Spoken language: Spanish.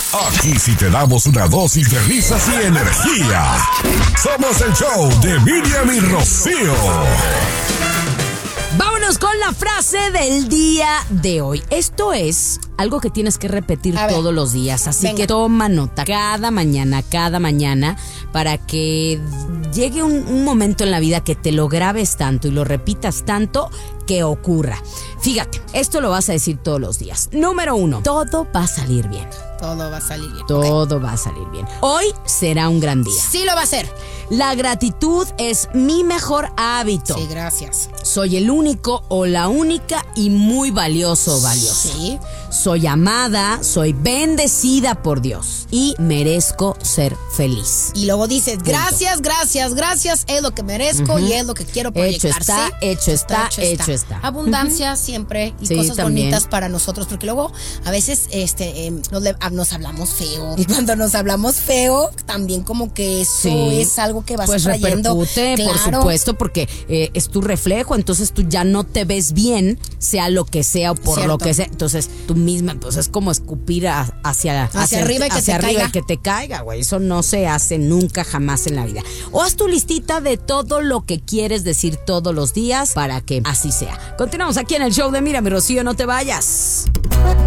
Aquí sí te damos una dosis de risas y energía. Somos el show de Miriam y Rocío. Vámonos con la frase del día de hoy. Esto es algo que tienes que repetir todos los días. Así que toma nota cada mañana, para que llegue un momento en la vida que te lo grabes tanto y lo repitas tanto que ocurra. Fíjate, esto lo vas a decir todos los días. Número 1, todo va a salir bien. Todo va a salir bien. Todo va a salir bien. Hoy será un gran día. Sí lo va a hacer. La gratitud es mi mejor hábito. Sí, gracias. Soy el único o la única y muy valioso o valiosa. Sí. Soy amada, soy bendecida por Dios y merezco ser feliz. Y luego dices, gracias, es lo que merezco y es lo que quiero proyectar. Hecho está. Abundancia siempre y cosas también bonitas para nosotros, porque luego a veces nos hablamos feo. Y cuando nos hablamos feo, también como que eso es algo que vas trayendo. Repercute, claro. Por supuesto, porque es tu reflejo, entonces tú ya no te ves bien, sea lo que sea o por lo que sea. Entonces tú misma, pues es como escupir hacia arriba y que te caiga, güey. Eso no se hace nunca, jamás en la vida. O haz tu listita de todo lo que quieres decir todos los días para que así sea. Continuamos aquí en el show de Miriam y Rocío, no te vayas.